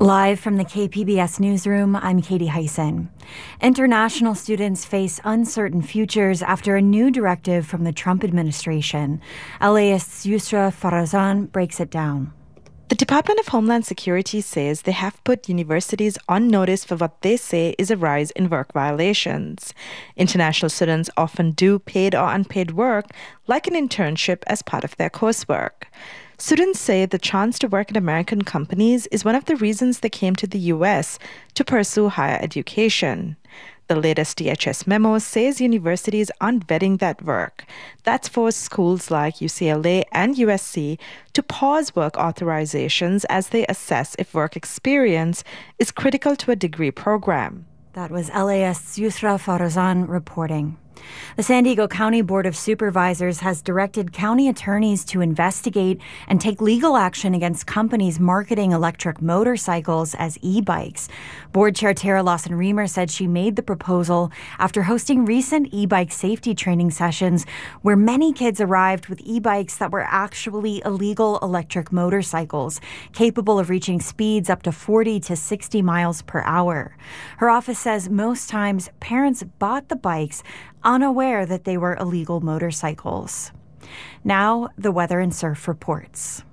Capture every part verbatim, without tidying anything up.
Live from the K P B S newsroom, I'm Katie Hyson. International students face uncertain futures after a new directive from the Trump administration. L A S's Yusra Farazan breaks it down. The Department of Homeland Security says they have put universities on notice for what they say is a rise in work violations. International students often do paid or unpaid work, like an internship, as part of their coursework. Students say the chance to work at American companies is one of the reasons they came to the U S to pursue higher education. The latest D H S memo says universities aren't vetting that work. That's forced schools like U C L A and U S C to pause work authorizations as they assess if work experience is critical to a degree program. That was L A S's Yusra Farazan reporting. The San Diego County Board of Supervisors has directed county attorneys to investigate and take legal action against companies marketing electric motorcycles as e-bikes. Board Chair Tara Lawson-Remer said she made the proposal after hosting recent e-bike safety training sessions where many kids arrived with e-bikes that were actually illegal electric motorcycles, capable of reaching speeds up to forty to sixty miles per hour. Her office says most times parents bought the bikes unaware that they were illegal motorcycles. Now, the weather and surf reports.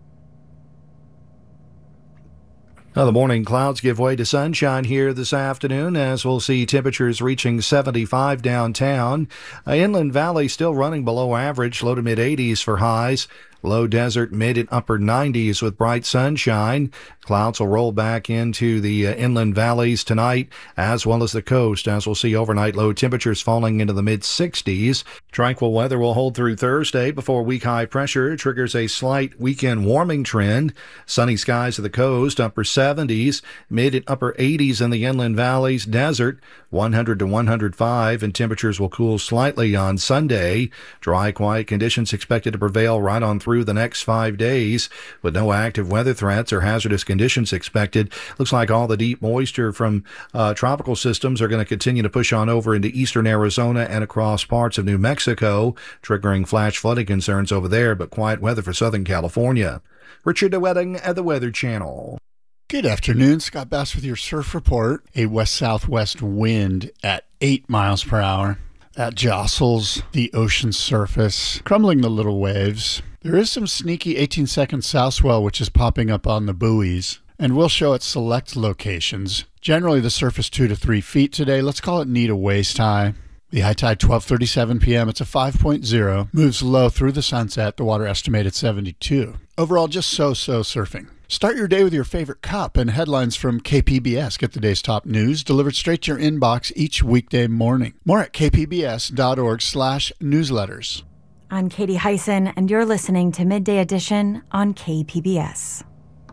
Now, the morning clouds give way to sunshine here this afternoon, as we'll see temperatures reaching seventy-five downtown. Uh, Inland Valley still running below average, low to mid eighties for highs. Low desert, mid and upper nineties with bright sunshine. Clouds will roll back into the uh, inland valleys tonight, as well as the coast, as we'll see overnight low temperatures falling into the mid sixties. Tranquil weather will hold through Thursday before weak high pressure triggers a slight weekend warming trend. Sunny skies of the coast, upper seventies, mid and upper eighties in the inland valleys. Desert, one hundred to one hundred five, and temperatures will cool slightly on Sunday. Dry, quiet conditions expected to prevail right on through through the next five days with no active weather threats or hazardous conditions expected. Looks like all the deep moisture from uh, tropical systems are going to continue to push on over into eastern Arizona and across parts of New Mexico, triggering flash flooding concerns over there, but quiet weather for Southern California. Richard DeWetting at the Weather Channel. Good afternoon. Scott Bass with your surf report. A west-southwest wind at eight miles per hour. That jostles the ocean surface, crumbling the little waves. There is some sneaky eighteen-second south swell which is popping up on the buoys and will show at select locations. Generally, the surface two to three feet today. Let's call it knee to waist high. The high tide twelve thirty-seven p.m. It's a five point oh. Moves low through the sunset. The water estimated seventy-two. Overall, just so-so surfing. Start your day with your favorite cup and headlines from K P B S. Get the day's top news delivered straight to your inbox each weekday morning. More at kpbs.org slash newsletters. I'm Katie Hyson, and you're listening to Midday Edition on K P B S.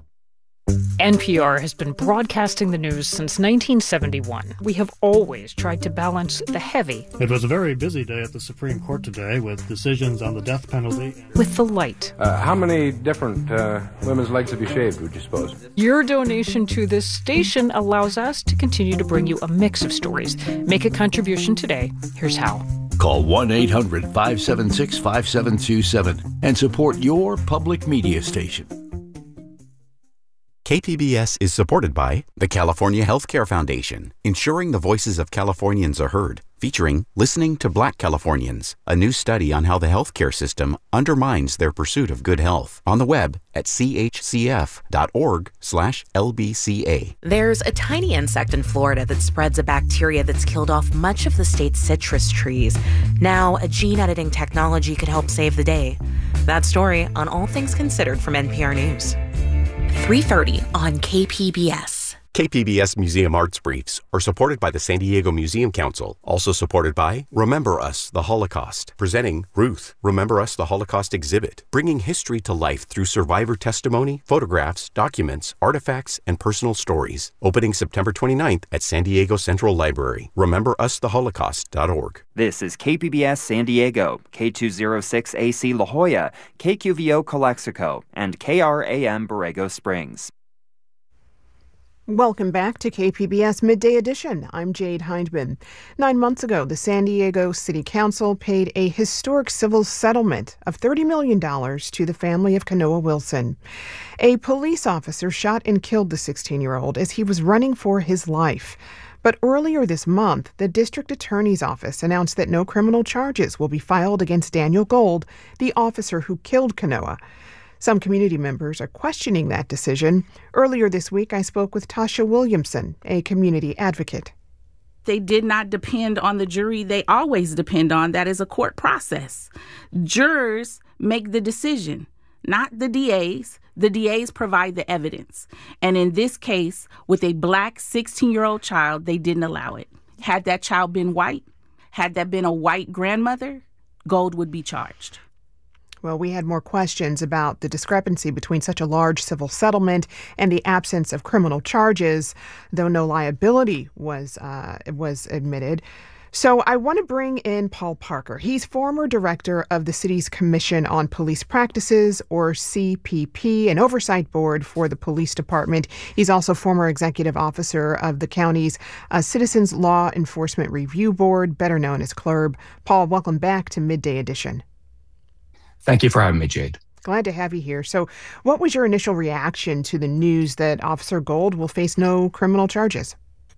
N P R has been broadcasting the news since nineteen seventy-one. We have always tried to balance the heavy. It was a very busy day at the Supreme Court today with decisions on the death penalty. With the light. Uh, how many different uh, women's legs have you shaved, would you suppose? Your donation to this station allows us to continue to bring you a mix of stories. Make a contribution today. Here's how. Call one eight hundred five seven six five seven two seven and support your public media station. K P B S is supported by the California Healthcare Foundation, ensuring the voices of Californians are heard, featuring Listening to Black Californians, a new study on how the healthcare system undermines their pursuit of good health. On the web at chcf.org slash LBCA. There's a tiny insect in Florida that spreads a bacteria that's killed off much of the state's citrus trees. Now, a gene editing technology could help save the day. That story on All Things Considered from N P R News. three thirty on K P B S. K P B S Museum Arts Briefs are supported by the San Diego Museum Council, also supported by Remember Us, the Holocaust, presenting Ruth, Remember Us, the Holocaust exhibit, bringing history to life through survivor testimony, photographs, documents, artifacts, and personal stories. Opening September twenty-ninth at San Diego Central Library. remember us the holocaust dot org. This is K P B S San Diego, K two oh six A C La Jolla, K Q V O Calexico, and K R A M Borrego Springs. Welcome back to K P B S Midday Edition. I'm Jade Hindman. Nine months ago, the San Diego City Council paid a historic civil settlement of thirty million dollars to the family of Kanoa Wilson. A police officer shot and killed the sixteen-year-old as he was running for his life. But earlier this month, the district attorney's office announced that no criminal charges will be filed against Daniel Gold, the officer who killed Kanoa. Some community members are questioning that decision. Earlier this week, I spoke with Tasha Williamson, a community advocate. They did not depend on the jury they always depend on. That is a court process. Jurors make the decision, not the D As. The D As provide the evidence. And in this case, with a black sixteen-year-old child, they didn't allow it. Had that child been white, had that been a white grandmother, Gold would be charged. Well, we had more questions about the discrepancy between such a large civil settlement and the absence of criminal charges, though no liability was uh, was admitted. So I want to bring in Paul Parker. He's former director of the city's Commission on Police Practices, or C P P, an oversight board for the police department. He's also former executive officer of the county's uh, Citizens Law Enforcement Review Board, better known as C L R B. Paul, welcome back to Midday Edition. Thank you for having me, Jade. Glad to have you here. So what was your initial reaction to the news that Officer Gold will face no criminal charges?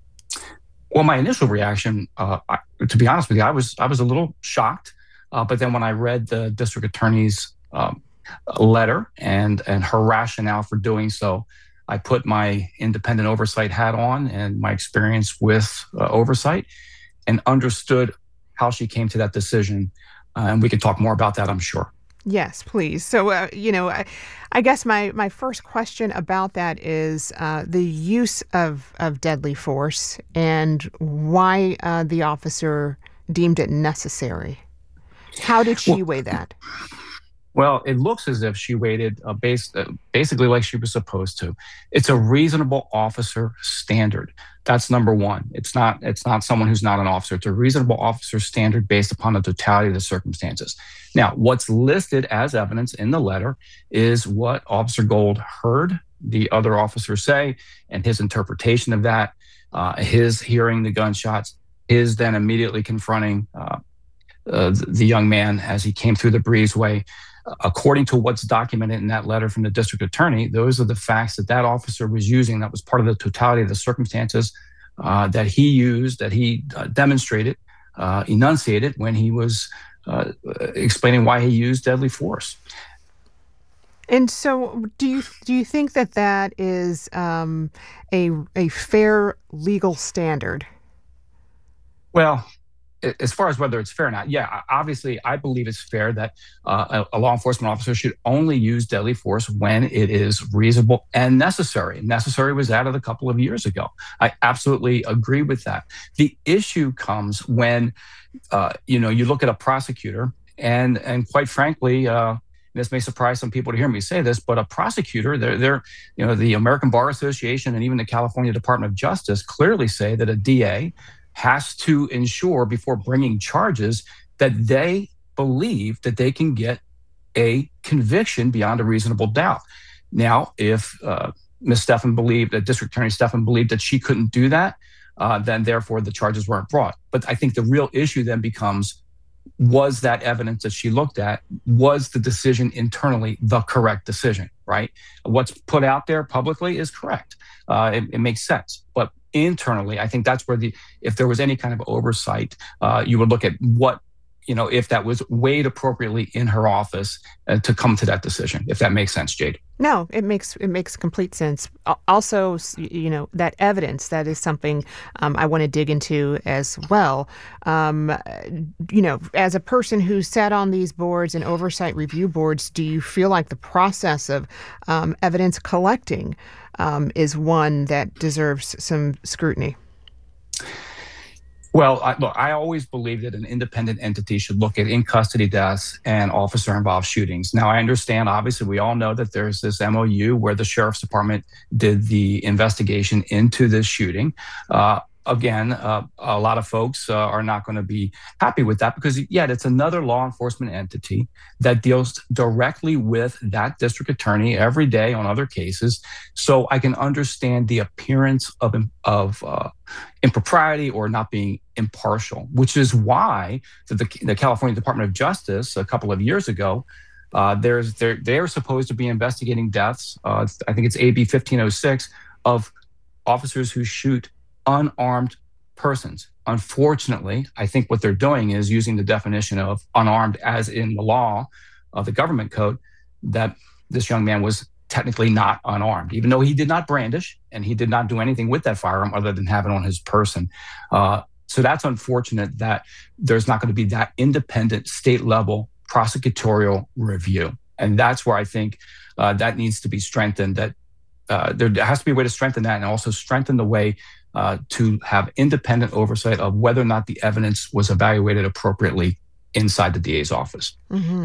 Well, my initial reaction, uh, I, to be honest with you, I was I was a little shocked. Uh, but then when I read the district attorney's um, letter and, and her rationale for doing so, I put my independent oversight hat on and my experience with uh, oversight and understood how she came to that decision. Uh, and we could talk more about that, I'm sure. Yes, please. So, uh, you know, I, I guess my, my first question about that is uh, the use of, of deadly force and why uh, the officer deemed it necessary. How did she well, weigh that? Well, it looks as if she waited uh, based, uh, basically like she was supposed to. It's a reasonable officer standard. That's number one. It's not it's not someone who's not an officer. It's a reasonable officer standard based upon the totality of the circumstances. Now, what's listed as evidence in the letter is what Officer Gold heard the other officer say and his interpretation of that, uh, his hearing the gunshots, his then immediately confronting uh, uh, the young man as he came through the breezeway. According to what's documented in that letter from the district attorney, those are the facts that that officer was using. That was part of the totality of the circumstances uh, that he used, that he uh, demonstrated, uh, enunciated when he was uh, explaining why he used deadly force. And so, do you do you think that that is um, a a fair legal standard? Well, as far as whether it's fair or not, yeah, obviously, I believe it's fair that uh, a, a law enforcement officer should only use deadly force when it is reasonable and necessary. Necessary was added a couple of years ago. I absolutely agree with that. The issue comes when, uh, you know, you look at a prosecutor and, and quite frankly, uh, this may surprise some people to hear me say this, but a prosecutor, they're, they're, you know, the American Bar Association and even the California Department of Justice clearly say that a D A has to ensure before bringing charges that they believe that they can get a conviction beyond a reasonable doubt. Now, if uh, Miz Stephan believed, that District Attorney Stephan believed that she couldn't do that, uh, then therefore the charges weren't brought. But I think the real issue then becomes, was that evidence that she looked at, was the decision internally the correct decision, right? What's put out there publicly is correct. Uh, it, it makes sense. But internally, I think that's where the, if there was any kind of oversight, uh, you would look at what, you know, if that was weighed appropriately in her office uh, to come to that decision, if that makes sense, Jade. No, it makes it makes complete sense. Also, you know, that evidence, that is something um, I want to dig into as well. Um, you know, as a person who sat on these boards and oversight review boards, do you feel like the process of um, evidence collecting um, is one that deserves some scrutiny? Well, I, look, I always believe that an independent entity should look at in-custody deaths and officer-involved shootings. Now, I understand, obviously, we all know that there's this M O U where the Sheriff's Department did the investigation into this shooting. Uh, again, uh, a lot of folks uh, are not going to be happy with that because, yet it's another law enforcement entity that deals directly with that district attorney every day on other cases. So I can understand the appearance of, of uh, impropriety or not being impartial, which is why the, the California Department of Justice a couple of years ago, uh, there's they're, they're supposed to be investigating deaths. Uh, I think it's A B fifteen oh six of officers who shoot unarmed persons. Unfortunately, I think what they're doing is using the definition of unarmed as in the law of the government code, that this young man was technically not unarmed, even though he did not brandish and he did not do anything with that firearm other than have it on his person. Uh, so that's unfortunate that there's not going to be that independent state level prosecutorial review. And that's where I think uh, that needs to be strengthened, that uh, there has to be a way to strengthen that and also strengthen the way uh, to have independent oversight of whether or not the evidence was evaluated appropriately inside the D A's office. Mm-hmm.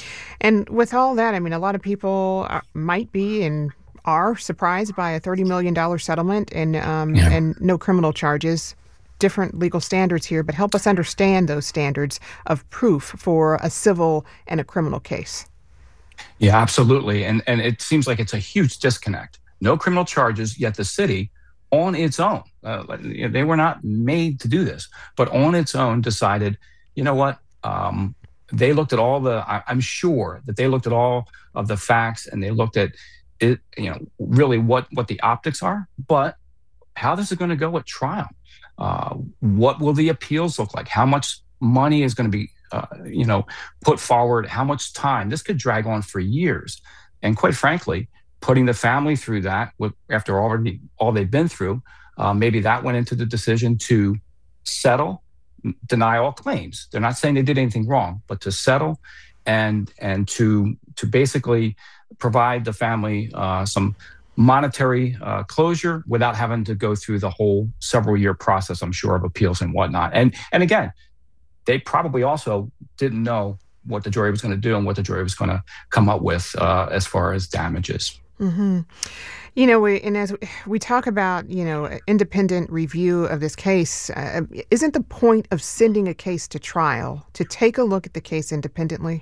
And with all that, I mean, a lot of people are, might be and are surprised by a thirty million dollars settlement and um, yeah. and no criminal charges. Different legal standards here, but help us understand those standards of proof for a civil and a criminal case. Yeah, absolutely. And and it seems like it's a huge disconnect. No criminal charges, yet the city on its own, uh, they were not made to do this, but on its own decided, you know what, um, they looked at all the, I, I'm sure that they looked at all of the facts and they looked at it, you know, really what, what the optics are, but how this is going to go at trial. Uh, what will the appeals look like? How much money is going to be, uh, you know, put forward? How much time? This could drag on for years. And quite frankly, putting the family through that with, after already all they've been through, uh, maybe that went into the decision to settle, deny all claims. They're not saying they did anything wrong, but to settle and and to to basically provide the family uh, some monetary uh, closure without having to go through the whole several year process, I'm sure, of appeals and whatnot. And and again, they probably also didn't know what the jury was going to do and what the jury was going to come up with uh, as far as damages. Mm-hmm. You know, we, and as we talk about, you know, independent review of this case, uh, isn't the point of sending a case to trial to take a look at the case independently?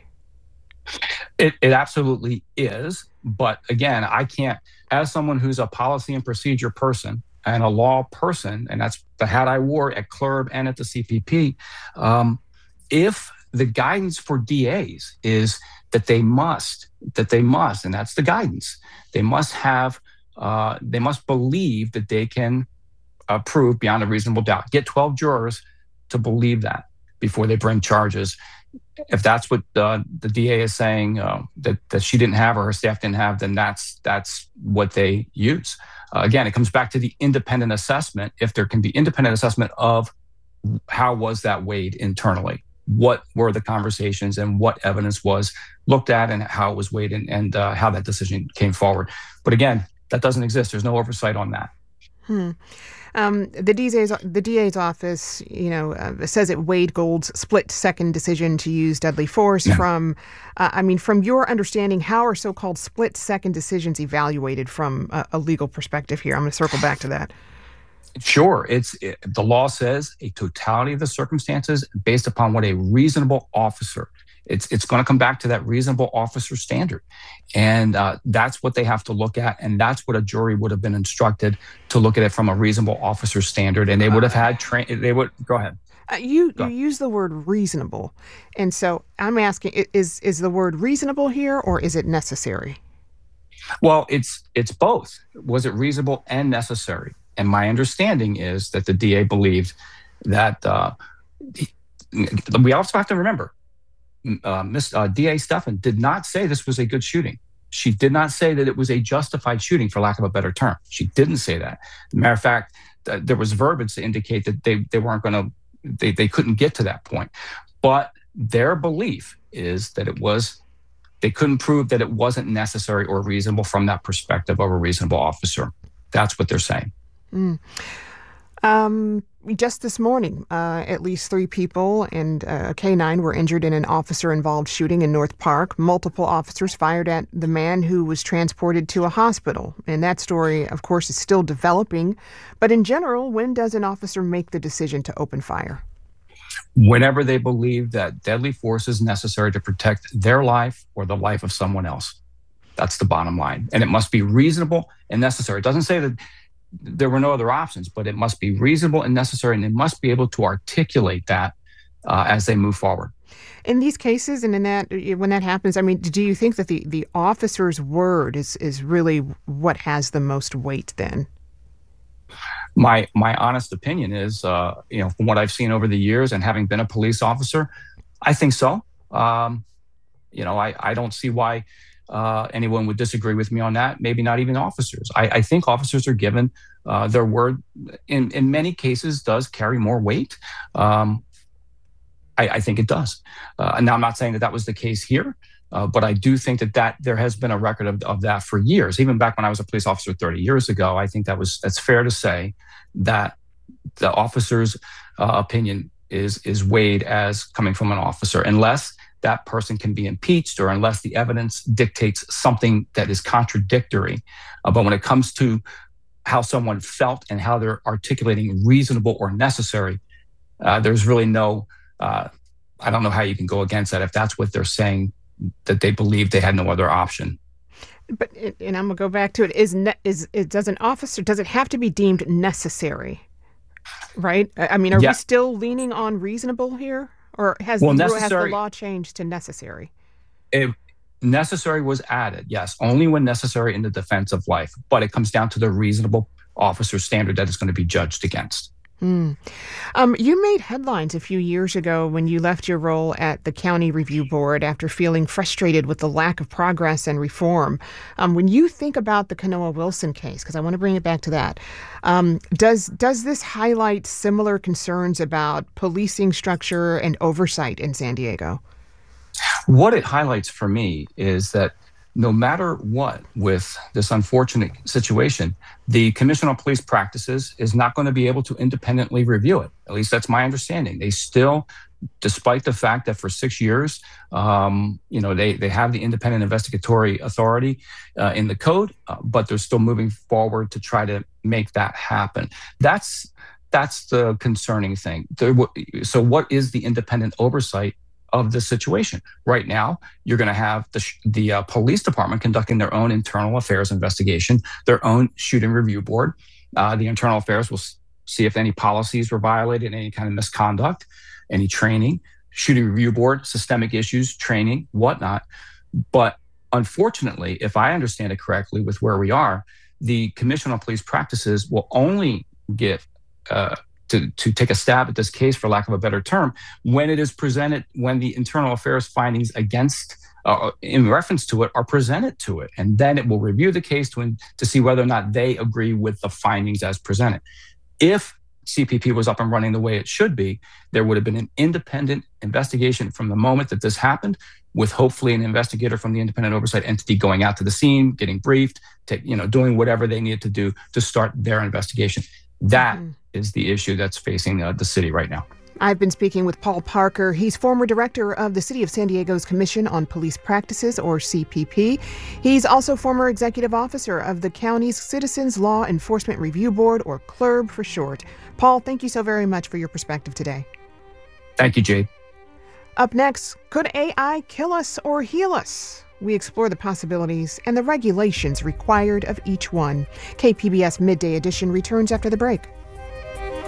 It, it absolutely is. But again, I can't, as someone who's a policy and procedure person and a law person, and that's the hat I wore at C L R B and at the C P P, um, if the guidance for D As is that they must, that they must, and that's the guidance, they must have, uh, they must believe that they can uh, prove beyond a reasonable doubt. Get twelve jurors to believe that before they bring charges. If that's what uh, the D A is saying uh, that that she didn't have or her staff didn't have, then that's that's what they use. Uh, again, it comes back to the independent assessment. If there can be independent assessment of how was that weighed internally, what were the conversations and what evidence was looked at and how it was weighed and, and uh, how that decision came forward. But again, that doesn't exist. There's no oversight on that. Hmm. Um, the D A's the D A's office, you know, uh, says it weighed Gold's split-second decision to use deadly force. Yeah. From, uh, I mean, from your understanding, how are so-called split-second decisions evaluated from a, a legal perspective here? I'm going to circle back to that. Sure, it's it, the law says a totality of the circumstances based upon what a reasonable officer. It's it's going to come back to that reasonable officer standard, and uh, that's what they have to look at, and that's what a jury would have been instructed to look at it from a reasonable officer standard, and they would have had train. They would go ahead. Uh, you go. You use the word reasonable, and so I'm asking: is is the word reasonable here, or is it necessary? Well, it's it's both. Was it reasonable and necessary? And my understanding is that the D A believed that uh, we also have to remember. Uh, Miss uh, D A Stephan did not say this was a good shooting. She did not say that it was a justified shooting, for lack of a better term. She didn't say that. Matter of fact, th- there was verbiage to indicate that they they weren't going to, they they couldn't get to that point. But their belief is that it was, they couldn't prove that it wasn't necessary or reasonable from that perspective of a reasonable officer. That's what they're saying. Mm. Um, just this morning, uh, at least three people and uh, a K nine were injured in an officer-involved shooting in North Park. Multiple officers fired at the man who was transported to a hospital. And that story, of course, is still developing. But in general, when does an officer make the decision to open fire? Whenever they believe that deadly force is necessary to protect their life or the life of someone else. That's the bottom line. And it must be reasonable and necessary. It doesn't say that there were no other options, but it must be reasonable and necessary, and they must be able to articulate that uh, as they move forward. In these cases and in that, when that happens, I mean, do you think that the, the officer's word is, is really what has the most weight then? My my honest opinion is, uh, you know, from what I've seen over the years and having been a police officer, I think so. Um, you know, I, I don't see why uh, anyone would disagree with me on that. Maybe not even officers. I, I think officers are given uh, their word. In in many cases, does carry more weight. Um, I, I think it does. Uh, now, I'm not saying that that was the case here. Uh, but I do think that, that there has been a record of, of that for years. Even back when I was a police officer thirty years ago, I think that was that's fair to say that the officer's uh, opinion is is weighed as coming from an officer, unless that person can be impeached or unless the evidence dictates something that is contradictory. Uh, but when it comes to how someone felt and how they're articulating reasonable or necessary, uh, there's really no, uh, I don't know how you can go against that if that's what they're saying, that they believed they had no other option. But, and I'm going to go back to it, is, ne- is, is does an officer, does it have to be deemed necessary? Right? I mean, are yeah. we still leaning on reasonable here? Or has, well, the, has the law changed to necessary? It, necessary was added, yes, only when necessary in the defense of life. But it comes down to the reasonable officer standard that is going to be judged against. Hmm. Um, you made headlines a few years ago when you left your role at the County Review Board after feeling frustrated with the lack of progress and reform. Um, when you think about the Kanoa Wilson case, because I want to bring it back to that, um, does does this highlight similar concerns about policing structure and oversight in San Diego? What it highlights for me is that no matter what with this unfortunate situation, the Commission on Police Practices is not going to be able to independently review it. At least that's my understanding. They still, despite the fact that for six years, um, you know, they, they have the independent investigatory authority uh, in the code, uh, but they're still moving forward to try to make that happen. That's, that's the concerning thing. So what is the independent oversight of the situation? Right now, you're going to have the the uh, police department conducting their own internal affairs investigation, their own shooting review board. Uh, the internal affairs will s- see if any policies were violated, any kind of misconduct, any training. Shooting review board, systemic issues, training, whatnot. But unfortunately, if I understand it correctly with where we are, the Commission on Police Practices will only get uh, To, to take a stab at this case, for lack of a better term, when it is presented, when the internal affairs findings against, uh, in reference to it, are presented to it. And then it will review the case to, to see whether or not they agree with the findings as presented. If C P P was up and running the way it should be, there would have been an independent investigation from the moment that this happened, with hopefully an investigator from the independent oversight entity going out to the scene, getting briefed, take, you know, doing whatever they needed to do to start their investigation. That mm-hmm. is the issue that's facing uh, the city right now. I've been speaking with Paul Parker. He's former director of the City of San Diego's Commission on Police Practices, or C P P. He's also former executive officer of the county's Citizens Law Enforcement Review Board, or C L R B for short. Paul, thank you so very much for your perspective today. Thank you, Jade. Up next, could A I kill us or heal us? We explore the possibilities and the regulations required of each one. K P B S Midday Edition returns after the break.